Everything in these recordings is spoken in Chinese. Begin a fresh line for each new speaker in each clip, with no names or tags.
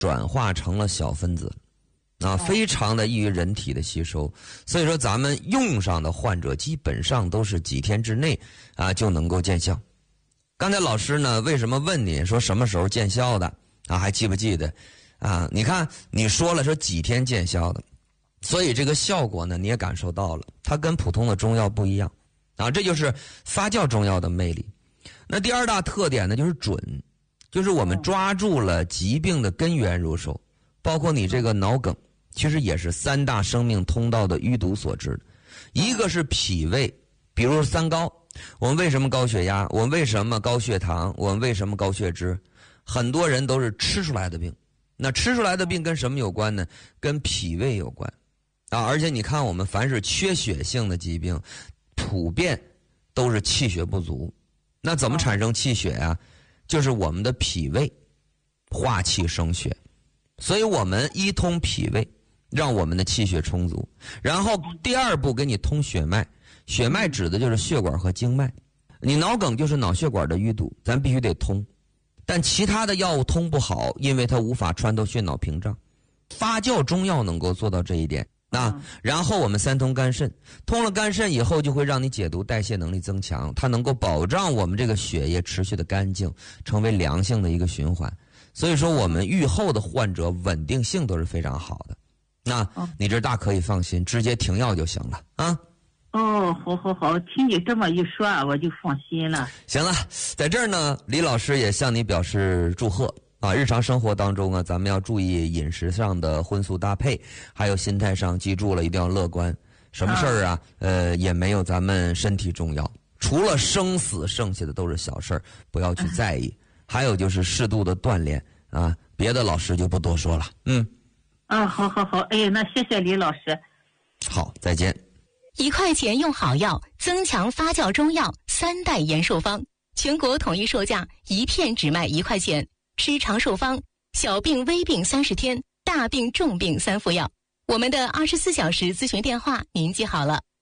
转化成了小分子，非常的易于人体的吸收。所以说咱们用上的患者基本上都是几天之内就能够见效。刚才老师呢为什么问你说什么时候见效的还记不记得你看你说了说几天见效的，所以这个效果呢你也感受到了，它跟普通的中药不一样这就是发酵中药的魅力。那第二大特点呢就是准，就是我们抓住了疾病的根源入手，包括你这个脑梗其实也是三大生命通道的淤堵所致的。一个是脾胃，比如三高，我们为什么高血压，我们为什么高血糖，我们为什么高血脂，很多人都是吃出来的病。那吃出来的病跟什么有关呢？跟脾胃有关而且你看我们凡是缺血性的疾病普遍都是气血不足。那怎么产生气血就是我们的脾胃化气生血，所以我们一通脾胃，让我们的气血充足，然后第二步给你通血脉。血脉指的就是血管和经脉，你脑梗就是脑血管的淤堵，咱必须得通。但其他的药物通不好，因为它无法穿透血脑屏障。发酵中药能够做到这一点然后我们三通肝肾，通了肝肾以后就会让你解毒代谢能力增强，它能够保障我们这个血液持续的干净，成为良性的一个循环。所以说我们愈后的患者稳定性都是非常好的。那你这大可以放心，直接停药就行了
好，听你这么一说我就放心了。
行了，在这儿呢李老师也向你表示祝贺日常生活当中咱们要注意饮食上的荤素搭配，还有心态上记住了一定要乐观。什么事儿也没有咱们身体重要，除了生死剩下的都是小事儿，不要去在意。还有就是适度的锻炼别的老师就不多说了。
好，那谢谢李老师。
好，再见。
1块钱用好药，增强发酵中药3代延寿方，全国统一售价1片只卖1块钱。吃长寿方，小病微病30天，大病重病3副药。我们的24小时咨询电话您记好了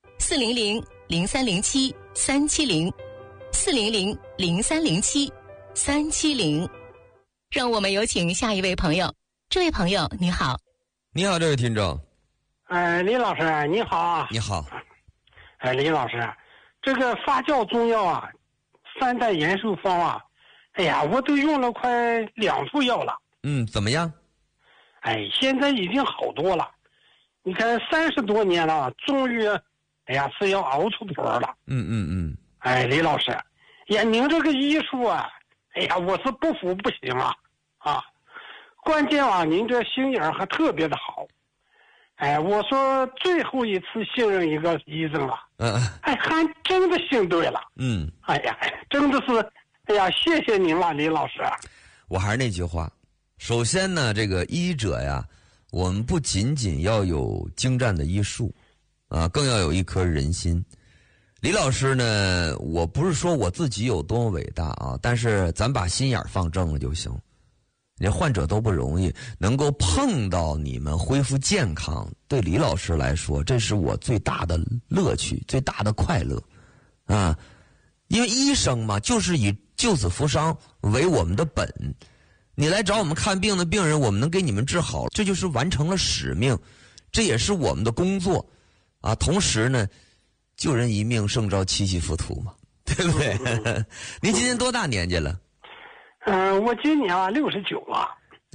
，400-0307-370，400-0307-370。让我们有请下一位朋友。这位朋友你好。
你好，这位听众。
李老师你好。
你好。
李老师，这个发酵中药3代延寿方我都用了快2副药了。
怎么样？
现在已经好多了。你看30多年了，终于是要熬出头了。李老师，您这个医术我是不服不行关键您这心眼还特别的好。我说最后一次信任一个医生了。还真的信对了。真的是谢谢您了，李老师。
我还是那句话，首先呢，这个医者我们不仅仅要有精湛的医术更要有一颗人心。李老师呢，我不是说我自己有多么伟大但是咱把心眼放正了就行。你患者都不容易，能够碰到你们恢复健康，对李老师来说，这是我最大的乐趣，最大的快乐因为医生嘛，就是以救死扶伤为我们的本。你来找我们看病的病人，我们能给你们治好，这就是完成了使命，这也是我们的工作同时呢，救人一命胜造七级浮屠嘛，对不对？您今年多大年纪了？
我今年69了。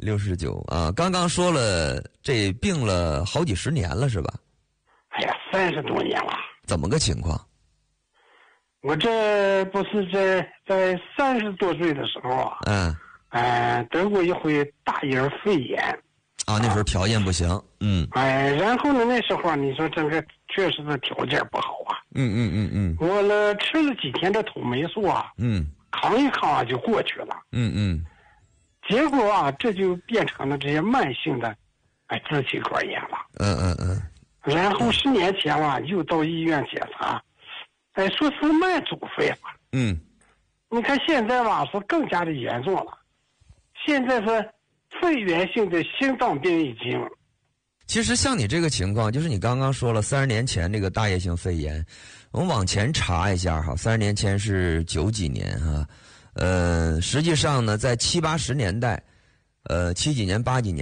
69刚刚说了，这病了好几十年了是吧
？30多年了。
怎么个情况？
我这不是在30多岁的时候得过一回大眼肺炎
那时候条件不行。
然后呢，那时候你说这个确实是条件不好我吃了几天的土霉素扛一扛就过去了。结果这就变成了这些慢性的支气管炎了。然后10年前又到医院检查，说是慢阻肺了。你看现在是更加的严重了，现在是肺源性的心脏病已经。
其实像你这个情况，就是你刚刚说了30年前这个大叶性肺炎，我们往前查一下30年前是90几年实际上呢，在70、80年代， 70几年、80几年。